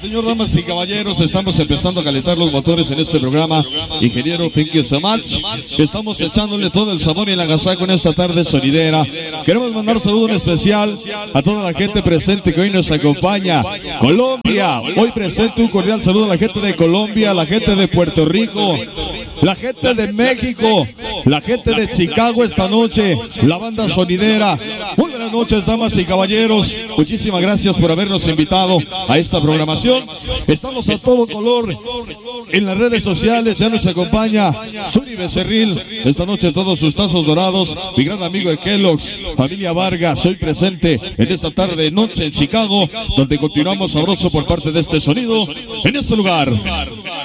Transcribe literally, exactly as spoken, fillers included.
señor, damas y caballeros, estamos empezando a calentar los motores en este programa. Ingeniero, thank you so much. Estamos echándole todo el sabor y el agasajo en esta tarde sonidera. Queremos mandar un saludo en especial a toda la gente presente que hoy nos acompaña. Colombia, hoy presente un cordial saludo a la gente de Colombia, la gente de Puerto Rico, la gente de México, la gente de Chicago esta noche, la banda sonidera. Muy buenas noches, damas y caballeros. Muchísimas gracias por habernos invitado a esta programación. Estamos a todo color en las redes sociales. Ya nos acompaña Suri Becerril. Esta noche todos sus tazos dorados. Mi gran amigo de Kellogg's, familia Vargas, hoy presente en esta tarde noche en Chicago, donde continuamos sabroso por parte de este sonido en este lugar.